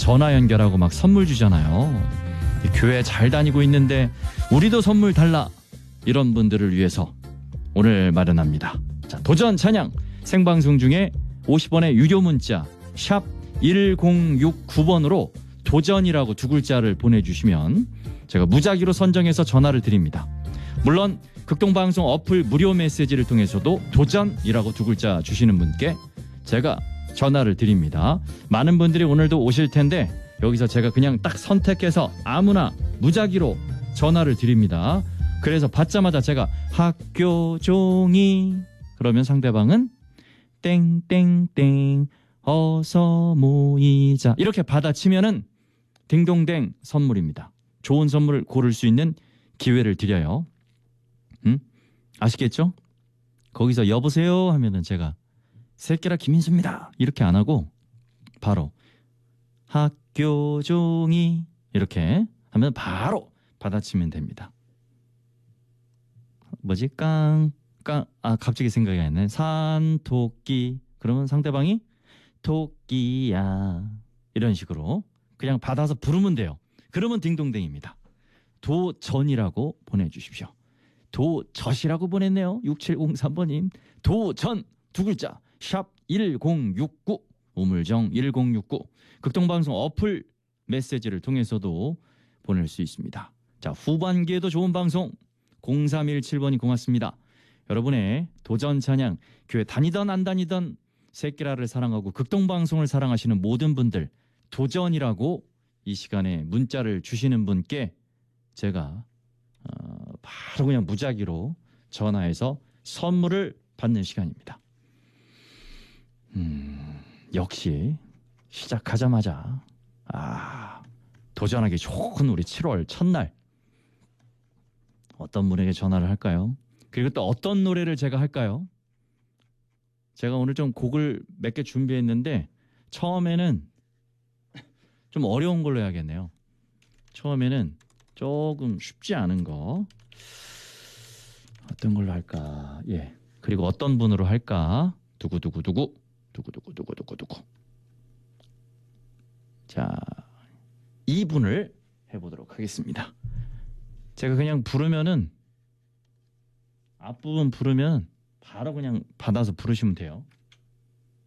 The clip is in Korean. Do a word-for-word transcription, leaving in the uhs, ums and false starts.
전화 연결하고 막 선물 주잖아요. 교회 잘 다니고 있는데 우리도 선물 달라. 이런 분들을 위해서 오늘 마련합니다. 자, 도전 찬양 생방송 중에 오십 원의 유료 문자 샵 일공육구 번으로 도전이라고 두 글자를 보내주시면 제가 무작위로 선정해서 전화를 드립니다. 물론 극동방송 어플 무료 메시지를 통해서도 도전이라고 두 글자 주시는 분께 제가 전화를 드립니다. 많은 분들이 오늘도 오실 텐데 여기서 제가 그냥 딱 선택해서 아무나 무작위로 전화를 드립니다. 그래서 받자마자 제가 학교 종이 그러면 상대방은 땡땡땡 어서 모이자 이렇게 받아치면은 딩동댕 선물입니다. 좋은 선물을 고를 수 있는 기회를 드려요. 음? 아시겠죠? 거기서 여보세요 하면은 제가 새끼라 김인수입니다 이렇게 안 하고 바로 학교 종이 이렇게 하면 바로 받아치면 됩니다. 뭐지? 깡, 깡, 아, 갑자기 생각이 안 나네. 산, 토끼. 그러면 상대방이 토끼야. 이런 식으로 그냥 받아서 부르면 돼요. 그러면 딩동댕입니다. 도전이라고 보내주십시오. 도젖이라고 보냈네요. 육칠공삼 번님. 도전 두 글자 샵 일공육구 우물정 일공육구 극동방송 어플 메시지를 통해서도 보낼 수 있습니다. 자, 후반기에도 좋은 방송 공삼일칠 번이 고맙습니다. 여러분의 도전 찬양 교회 다니던 안 다니던 새끼라를 사랑하고 극동방송을 사랑하시는 모든 분들 도전이라고 이 시간에 문자를 주시는 분께 제가 어, 바로 그냥 무작위로 전화해서 선물을 받는 시간입니다. 음, 역시 시작하자마자 아, 도전하기 좋은 우리 칠월 첫날 어떤 분에게 전화를 할까요? 그리고 또 어떤 노래를 제가 할까요? 제가 오늘 좀 곡을 몇 개 준비했는데 처음에는 좀 어려운 걸로 해야겠네요. 처음에는 조금 쉽지 않은 거 어떤 걸로 할까? 예. 그리고 어떤 분으로 할까? 두구두구두구 두구두구두구두구두구 자, 이 분을 해보도록 하겠습니다. 제가 그냥 부르면은 앞부분 부르면 바로 그냥 받아서 부르시면 돼요.